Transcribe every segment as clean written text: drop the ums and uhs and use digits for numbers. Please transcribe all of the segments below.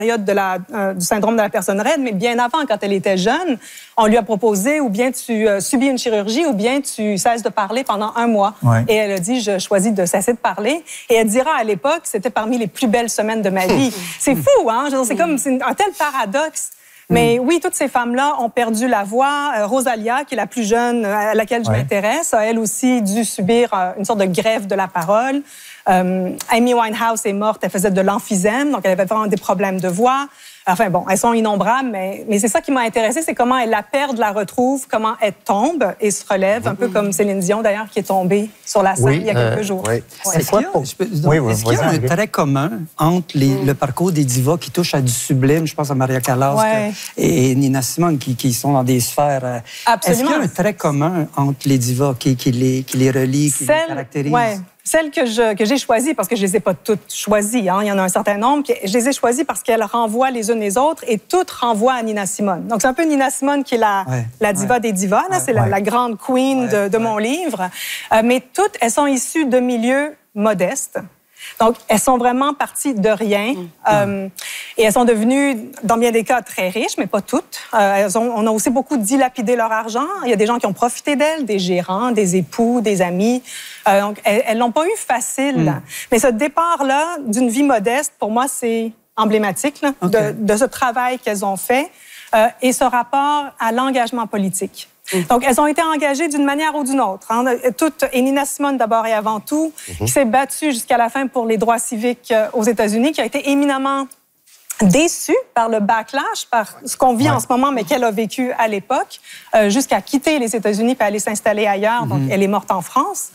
période du syndrome de la personne raide, mais bien avant, quand elle était jeune, on lui a proposé ou bien tu subis une chirurgie ou bien tu cesses de parler pendant 1 mois. Ouais. Et elle a dit, je choisis de cesser de parler. Et elle dira à l'époque, c'était parmi les plus belles semaines de ma vie. C'est fou, hein? C'est comme un tel paradoxe. Mais oui, toutes ces femmes-là ont perdu la voix. Rosalia, qui est la plus jeune à laquelle je m'intéresse, a elle aussi dû subir une sorte de grève de la parole. Amy Winehouse est morte, elle faisait de l'emphysème, donc elle avait vraiment des problèmes de voix. Enfin bon, elles sont innombrables, mais c'est ça qui m'a intéressée, c'est comment elle la perd, la retrouve, comment elle tombe et se relève, un peu comme Céline Dion d'ailleurs, qui est tombée sur la scène il y a quelques jours. Oui. Est-ce qu'il y a un trait commun entre le parcours des divas qui touchent à du sublime, je pense à Maria Callas et Nina Simone, qui sont dans des sphères... Absolument. Est-ce qu'il y a un trait commun entre les divas qui les relie, qui les caractérise? Celles que j'ai choisies, parce que je ne les ai pas toutes choisies, hein, il y en a un certain nombre, je les ai choisies parce qu'elles renvoient les unes les autres et toutes renvoient à Nina Simone. Donc, c'est un peu Nina Simone qui est la diva des divas, c'est la grande queen de mon livre. Mais toutes, elles sont issues de milieux modestes. Donc, elles sont vraiment parties de rien. Et elles sont devenues, dans bien des cas, très riches, mais pas toutes. On a aussi beaucoup dilapidé leur argent. Il y a des gens qui ont profité d'elles, des gérants, des époux, des amis. Donc, elles l'ont pas eu facile. Mais ce départ-là d'une vie modeste, pour moi, c'est emblématique là, de ce travail qu'elles ont fait et ce rapport à l'engagement politique. Donc, elles ont été engagées d'une manière ou d'une autre. Hein. Et Nina Simone, d'abord et avant tout, qui s'est battue jusqu'à la fin pour les droits civiques aux États-Unis, qui a été éminemment déçue par le backlash, par ce qu'on vit en ce moment, mais qu'elle a vécu à l'époque, jusqu'à quitter les États-Unis et aller s'installer ailleurs. Donc, elle est morte en France.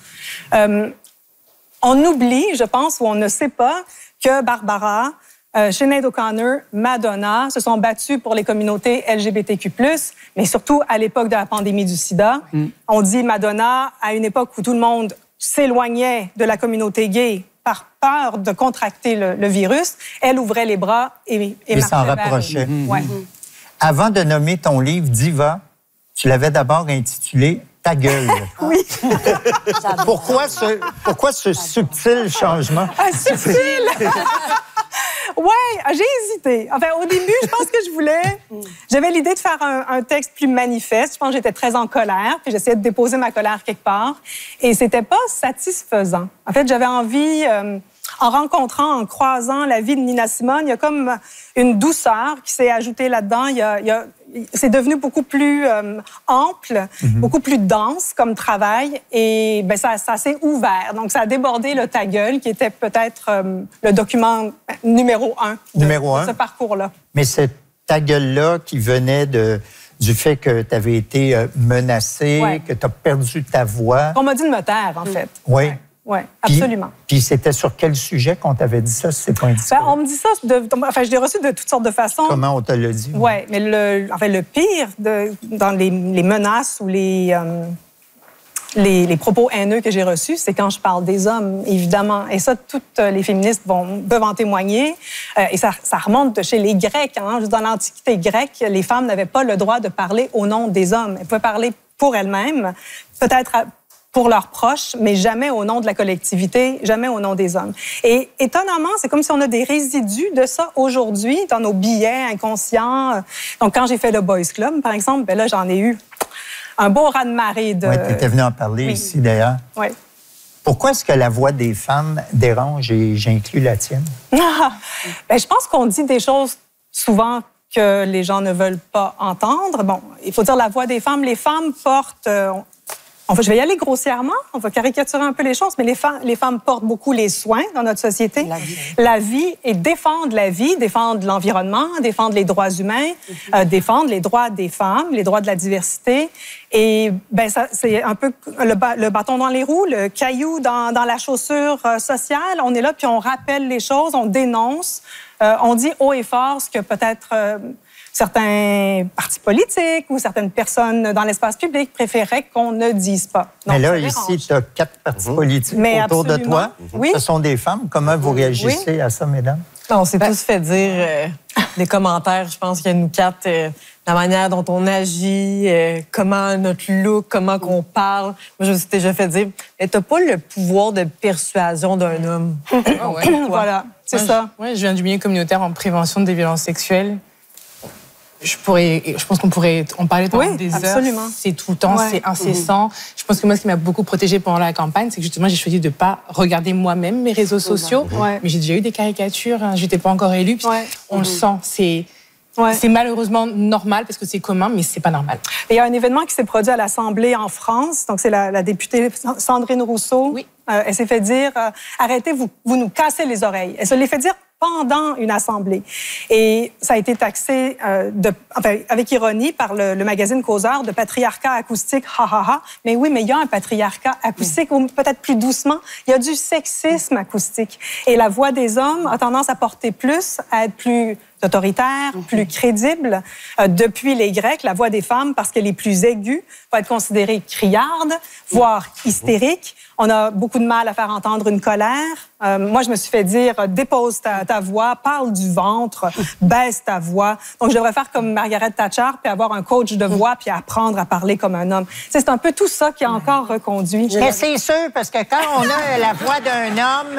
On oublie, je pense, ou on ne sait pas, que Barbara, Sinead O'Connor, Madonna se sont battus pour les communautés LGBTQ+, mais surtout à l'époque de la pandémie du sida. On dit Madonna, à une époque où tout le monde s'éloignait de la communauté gay par peur de contracter le virus, elle ouvrait les bras et s'en rapprochait. Avant de nommer ton livre Diva, tu l'avais d'abord intitulé Ta gueule. Oui. Pourquoi ce subtil changement? Subtil! Oui, j'ai hésité. Enfin, au début, je pense que j'avais l'idée de faire un texte plus manifeste. Je pense que j'étais très en colère, puis j'essayais de déposer ma colère quelque part. Et c'était pas satisfaisant. En fait, j'avais envie, en rencontrant, en croisant la vie de Nina Simone, il y a comme une douceur qui s'est ajoutée là-dedans. C'est devenu beaucoup plus ample, beaucoup plus dense comme travail et ça s'est ouvert. Donc, ça a débordé le Ta gueule, qui était peut-être le document numéro 1 de ce parcours-là. Mais cette Ta gueule-là qui venait du fait que tu avais été menacée, que tu as perdu ta voix. On m'a dit de me taire, en fait. Oui. Oui, absolument. Puis c'était sur quel sujet qu'on t'avait dit ça, si c'est pas indiscret? On me dit ça, je l'ai reçu de toutes sortes de façons. Comment on te l'a dit? Oui, mais le pire dans les menaces ou les propos haineux que j'ai reçus, c'est quand je parle des hommes, évidemment. Et ça, toutes les féministes peuvent en témoigner. Et ça remonte de chez les Grecs. Hein. Dans l'Antiquité grecque, les femmes n'avaient pas le droit de parler au nom des hommes. Elles pouvaient parler pour elles-mêmes, peut-être pour leurs proches, mais jamais au nom de la collectivité, jamais au nom des hommes. Et étonnamment, c'est comme si on a des résidus de ça aujourd'hui dans nos billets inconscients. Donc, quand j'ai fait le Boys Club, par exemple, là, j'en ai eu un beau raz-de-marée de... Oui, tu étais venu en parler ici, d'ailleurs. Oui. Pourquoi est-ce que la voix des femmes dérange, et j'inclus la tienne? Je pense qu'on dit des choses souvent que les gens ne veulent pas entendre. Bon, il faut dire la voix des femmes. Les femmes portent... je vais y aller grossièrement, on va caricaturer un peu les choses, mais les femmes portent beaucoup les soins dans notre société. La vie et défendent la vie, défendent l'environnement, défendent les droits humains, défendent les droits des femmes, les droits de la diversité. Et ça, c'est un peu le bâton dans les roues, le caillou dans la chaussure sociale. On est là, puis on rappelle les choses, on dénonce, on dit haut et fort ce que peut-être... certains partis politiques ou certaines personnes dans l'espace public préféraient qu'on ne dise pas. Donc, mais là, ici, tu as 4 partis politiques autour de toi. Oui. Ce sont des femmes. Comment vous réagissez à ça, mesdames? On s'est tous fait dire des commentaires, je pense qu'il y a nous quatre, la manière dont on agit, comment notre look, comment qu'on parle. Moi, je me suis déjà fait dire, t'as pas le pouvoir de persuasion d'un homme. Ah ouais. Voilà, c'est ça. Oui, je viens du milieu communautaire en prévention des violences sexuelles. Je pense qu'on pourrait en parler pendant des absolument. Heures. C'est tout le temps, c'est incessant. Je pense que moi, ce qui m'a beaucoup protégée pendant la campagne, c'est que justement, j'ai choisi de ne pas regarder moi-même mes réseaux sociaux. Mais j'ai déjà eu des caricatures, hein, je n'étais pas encore élue. Puis on le sent, c'est malheureusement normal parce que c'est commun, mais c'est pas normal. Et il y a un événement qui s'est produit à l'Assemblée en France. Donc, c'est la députée Sandrine Rousseau. Oui. Elle s'est fait dire arrêtez, vous nous cassez les oreilles. Elle se l'est fait dire pendant une assemblée. Et ça a été taxé, avec ironie, par le magazine Causeur de patriarcat acoustique, ha ha ha. Mais oui, mais il y a un patriarcat acoustique, ou peut-être plus doucement, il y a du sexisme acoustique. Et la voix des hommes a tendance à porter plus, à être plus autoritaire, plus crédible. Depuis les Grecs, la voix des femmes, parce qu'elle est plus aiguë, va être considérée criarde, voire hystérique. On a beaucoup de mal à faire entendre une colère. Moi, je me suis fait dire, dépose ta voix, parle du ventre, baisse ta voix. Donc, je devrais faire comme Margaret Thatcher, puis avoir un coach de voix, puis apprendre à parler comme un homme. C'est un peu tout ça qui a encore reconduit. Mais c'est sûr, parce que quand on a la voix d'un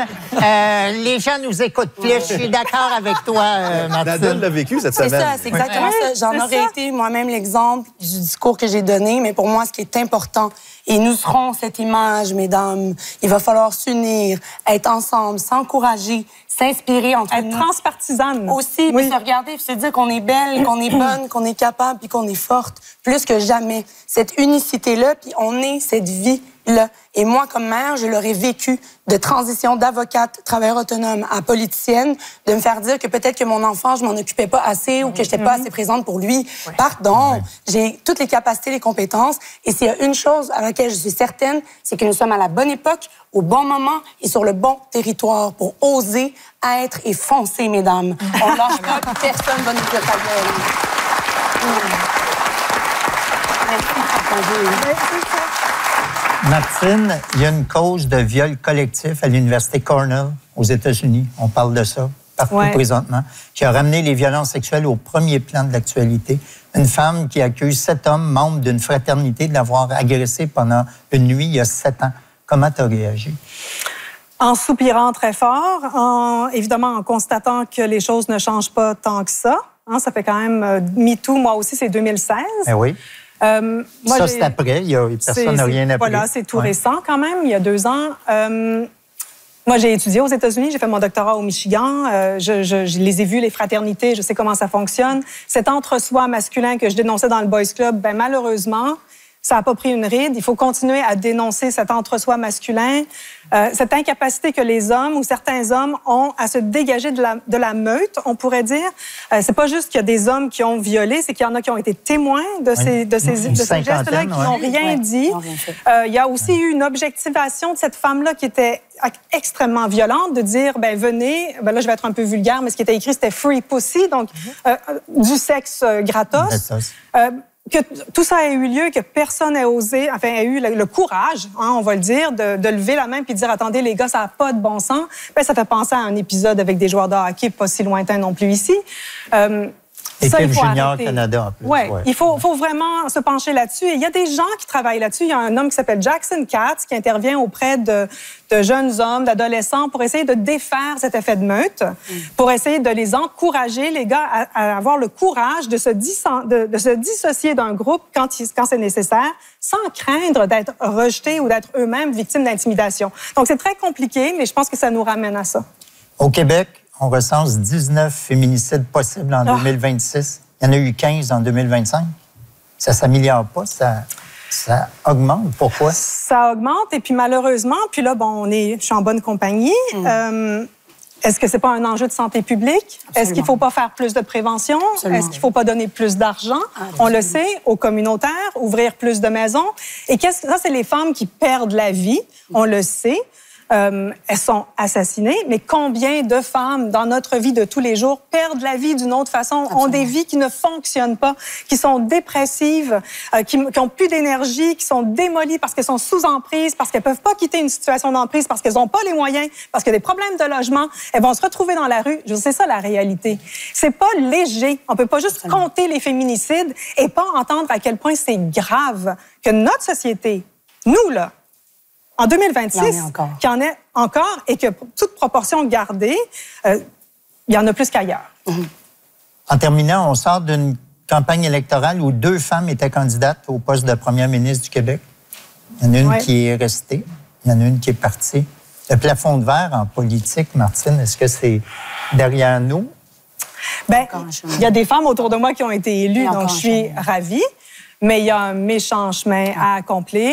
homme, les gens nous écoutent plus. Je suis d'accord avec toi, Martine. Nadèle l'a vécu cette semaine. C'est ça, c'est exactement ça. J'en aurais été moi-même l'exemple du discours que j'ai donné, mais pour moi, ce qui est important, et nous serons cette image, mesdames, il va falloir s'unir, être ensemble, s'encourager, s'inspirer entre nous. Être transpartisane. Aussi, puis se regarder, puis se dire qu'on est belle, qu'on est bonne, qu'on est capable, puis qu'on est forte, plus que jamais. Cette unicité-là, puis on est cette vie-là. Et moi, comme mère, je l'aurais vécu de transition d'avocate, travailleur autonome à politicienne, de me faire dire que peut-être que mon enfant, je m'en occupais pas assez ou que j'étais pas assez présente pour lui. Pardon, j'ai toutes les capacités, les compétences. Et s'il y a une chose à laquelle je suis certaine, c'est que nous sommes à la bonne époque, au bon moment et sur le bon territoire pour oser être et foncer, mesdames. On lâche pas, puis personne va nous dire ta gueule. Merci de partager. Martine, il y a une cause de viol collectif à l'Université Cornell aux États-Unis. On parle de ça partout présentement, qui a ramené les violences sexuelles au premier plan de l'actualité. Une femme qui accuse 7 hommes, membres d'une fraternité, de l'avoir agressée pendant une nuit il y a 7 ans. Comment tu as réagi? En soupirant très fort, évidemment en constatant que les choses ne changent pas tant que ça. Hein, ça fait quand même MeToo, moi aussi, c'est 2016. Eh oui. Moi, ça, c'est après. Personne n'a rien appris. Voilà, c'est tout récent quand même, il y a 2 ans. Moi, j'ai étudié aux États-Unis, j'ai fait mon doctorat au Michigan. Je les ai vus, les fraternités, je sais comment ça fonctionne. Cet entre-soi masculin que je dénonçais dans le Boys Club, ben malheureusement, ça n'a pas pris une ride. Il faut continuer à dénoncer cet entre-soi masculin, cette incapacité que les hommes ou certains hommes ont à se dégager de la meute, on pourrait dire. C'est pas juste qu'il y a des hommes qui ont violé, c'est qu'il y en a qui ont été témoins de ces gestes-là, qui n'ont rien dit. Il y a aussi eu une objectivation de cette femme-là qui était extrêmement violente, de dire, ben venez, ben là je vais être un peu vulgaire, mais ce qui était écrit, c'était free pussy, donc du sexe gratos. Que tout ça ait eu lieu, que personne n'ait osé, enfin, ait eu le courage, hein, on va le dire, de lever la main puis de dire, attendez, les gars, ça n'a pas de bon sens. Ben, ça fait penser à un épisode avec des joueurs de hockey, pas si lointain non plus ici. Équipe junior Canada, en plus. Ouais. Il faut vraiment se pencher là-dessus. Et il y a des gens qui travaillent là-dessus. Il y a un homme qui s'appelle Jackson Katz qui intervient auprès de jeunes hommes, d'adolescents, pour essayer de défaire cet effet de meute, pour essayer de les encourager, les gars, à avoir le courage de se dissocier d'un groupe quand c'est nécessaire, sans craindre d'être rejetés ou d'être eux-mêmes victimes d'intimidation. Donc, c'est très compliqué, mais je pense que ça nous ramène à ça. Au Québec, on recense 19 féminicides possibles en 2026. Il y en a eu 15 en 2025. Ça ne s'améliore pas, ça augmente. Pourquoi? Ça augmente, et puis malheureusement, puis là, bon, je suis en bonne compagnie. Est-ce que c'est pas un enjeu de santé publique? Absolument. Est-ce qu'il faut pas faire plus de prévention? Absolument. Est-ce qu'il faut pas donner plus d'argent? On le sait, aux communautaires, ouvrir plus de maisons. Et ça, c'est les femmes qui perdent la vie, on le sait. elles sont assassinées. Mais combien de femmes dans notre vie de tous les jours perdent la vie d'une autre façon, Absolument. Ont des vies qui ne fonctionnent pas, qui sont dépressives, qui ont plus d'énergie, qui sont démolies parce qu'elles sont sous emprise, parce qu'elles peuvent pas quitter une situation d'emprise, parce qu'elles n'ont pas les moyens, parce qu'il y a des problèmes de logement. Elles vont se retrouver dans la rue. C'est ça la réalité. C'est pas léger. On peut pas juste compter les féminicides et pas entendre à quel point c'est grave que notre société, nous, là, en 2026, qu'il y en ait encore et que, toute proportion gardée, il y en a plus qu'ailleurs. En terminant, on sort d'une campagne électorale où 2 femmes étaient candidates au poste de première ministre du Québec. Il y en a une qui est restée, il y en a une qui est partie. Le plafond de verre en politique, Martine, est-ce que c'est derrière nous? Bien, il y a des femmes autour de moi qui ont été élues, donc je suis ravie, mais il y a un méchant chemin à accomplir.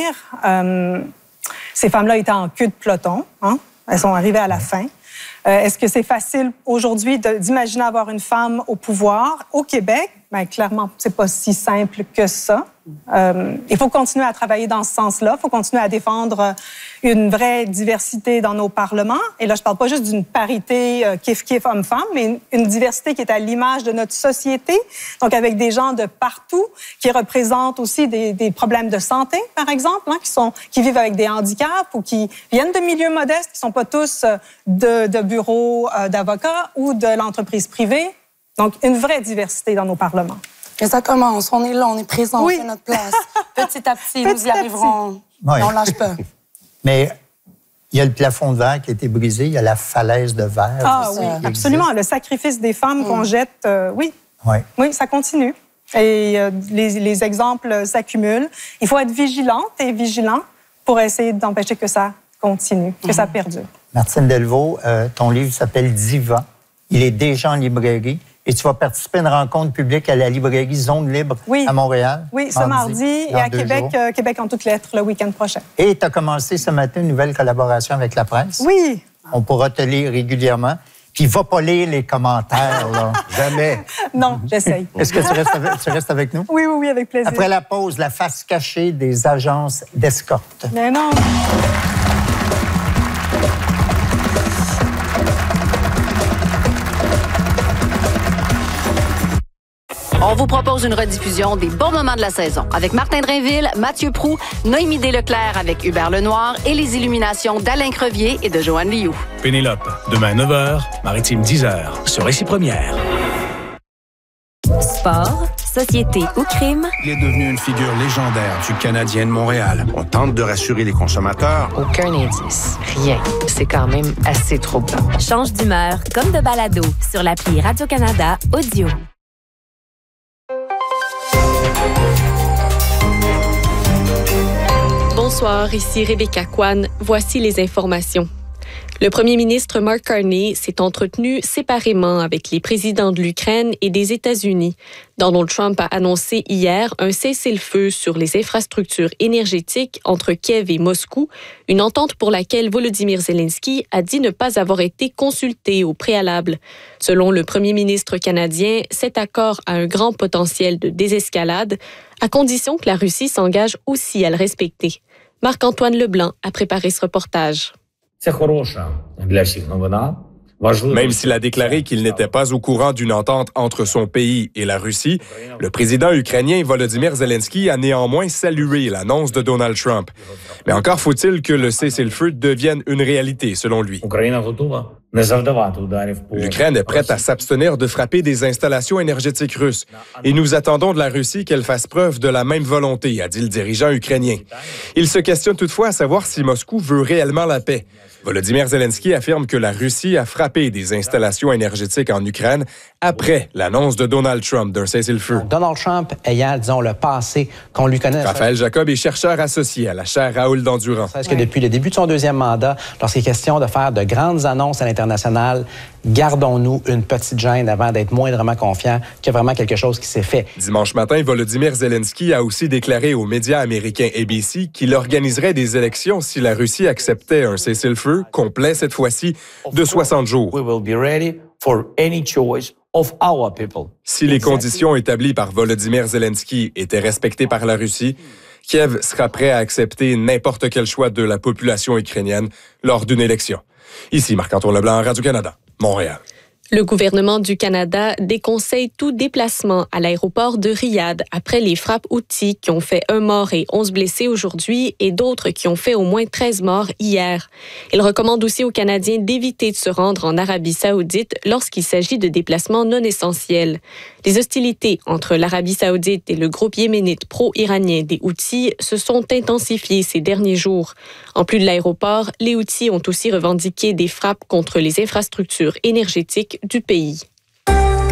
Ces femmes-là étaient en queue de peloton, hein? Elles sont arrivées à la fin. Est-ce que c'est facile aujourd'hui d'imaginer avoir une femme au pouvoir au Québec? Bien, clairement, c'est pas si simple que ça. Il faut continuer à travailler dans ce sens-là. Il faut continuer à défendre une vraie diversité dans nos parlements. Et là, je parle pas juste d'une parité kiff-kiff homme-femme, mais une diversité qui est à l'image de notre société. Donc, avec des gens de partout qui représentent aussi des problèmes de santé, par exemple, hein, qui vivent avec des handicaps ou qui viennent de milieux modestes, qui sont pas tous de bureaux d'avocats ou de l'entreprise privée. Donc, une vraie diversité dans nos parlements. Et ça commence. On est là, on est présent, on fait notre place. Petit à petit, nous y arriverons. Oui. On ne lâche pas. Mais il y a le plafond de verre qui a été brisé, il y a la falaise de verre. Ah oui, absolument. Le sacrifice des femmes qu'on jette, oui, ça continue. Et les exemples s'accumulent. Il faut être vigilante et vigilant pour essayer d'empêcher que ça continue, que ça perdure. Martine Delvaux, ton livre s'appelle Diva. Il est déjà en librairie. Et tu vas participer à une rencontre publique à la librairie Zone Libre à Montréal. Oui, ce mardi et à Québec, Québec en toutes lettres, le week-end prochain. Et tu as commencé ce matin une nouvelle collaboration avec la presse. Oui. On pourra te lire régulièrement. Puis va pas lire les commentaires, là. Jamais. Non, j'essaye. Est-ce que tu restes avec nous? Oui, avec plaisir. Après la pause, la face cachée des agences d'escorte. Mais non. On vous propose une rediffusion des bons moments de la saison avec Martin Drainville, Mathieu Proulx, Noémie Desleclerc avec Hubert Lenoir et les illuminations d'Alain Crevier et de Joanne Liou. Pénélope, demain 9h, Maritime 10h, sur Récit Première. Sport, société ou crime. Il est devenu une figure légendaire du Canadien de Montréal. On tente de rassurer les consommateurs. Aucun indice, rien. C'est quand même assez troublant. Change d'humeur comme de balado sur l'appli Radio-Canada Audio. Bonsoir, ici Rebecca Kwan. Voici les informations. Le premier ministre Mark Carney s'est entretenu séparément avec les présidents de l'Ukraine et des États-Unis. Donald Trump a annoncé hier un cessez-le-feu sur les infrastructures énergétiques entre Kiev et Moscou, une entente pour laquelle Volodymyr Zelensky a dit ne pas avoir été consulté au préalable. Selon le premier ministre canadien, cet accord a un grand potentiel de désescalade, à condition que la Russie s'engage aussi à le respecter. Marc-Antoine Leblanc a préparé ce reportage. Même s'il a déclaré qu'il n'était pas au courant d'une entente entre son pays et la Russie, le président ukrainien Volodymyr Zelensky a néanmoins salué l'annonce de Donald Trump. Mais encore faut-il que le cessez-le-feu devienne une réalité, selon lui. L'Ukraine est prête à s'abstenir de frapper des installations énergétiques russes. Et nous attendons de la Russie qu'elle fasse preuve de la même volonté, a dit le dirigeant ukrainien. Il se questionne toutefois à savoir si Moscou veut réellement la paix. Volodymyr Zelensky affirme que la Russie a frappé des installations énergétiques en Ukraine après l'annonce de Donald Trump d'un cessez-le-feu. Donald Trump ayant, disons, le passé qu'on lui connaît. Raphaël Jacob est chercheur associé à la chaire Raoul Dandurand. Est-ce que depuis le début de son deuxième mandat, lorsqu'il est question de faire de grandes annonces à l'international, gardons-nous une petite gêne avant d'être moindrement confiants qu'il y a vraiment quelque chose qui s'est fait. Dimanche matin, Volodymyr Zelensky a aussi déclaré aux médias américains ABC qu'il organiserait des élections si la Russie acceptait un cessez-le-feu complet cette fois-ci de 60 jours. Si les conditions établies par Volodymyr Zelensky étaient respectées par la Russie, Kiev sera prêt à accepter n'importe quel choix de la population ukrainienne lors d'une élection. Ici, Marc-Antoine Leblanc, Radio-Canada, Montréal. Le gouvernement du Canada déconseille tout déplacement à l'aéroport de Riyad après les frappes Houthis qui ont fait 1 mort et 11 blessés aujourd'hui et d'autres qui ont fait au moins 13 morts hier. Il recommande aussi aux Canadiens d'éviter de se rendre en Arabie saoudite lorsqu'il s'agit de déplacements non essentiels. Les hostilités entre l'Arabie saoudite et le groupe yéménite pro-iranien des Houthis se sont intensifiées ces derniers jours. En plus de l'aéroport, les Houthis ont aussi revendiqué des frappes contre les infrastructures énergétiques du pays.